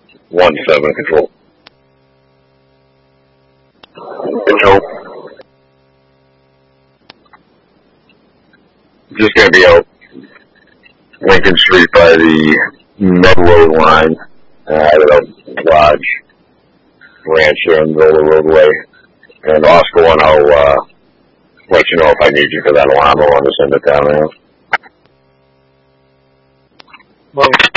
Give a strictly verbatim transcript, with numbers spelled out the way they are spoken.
one seven control. Control. Just gonna be out Lincoln Street by the Medroad line, uh, at a Lodge Ranch here on Zola Roadway. And Oscar one, I'll uh, let you know if I need you for that alarm. I want to send it down there. Well,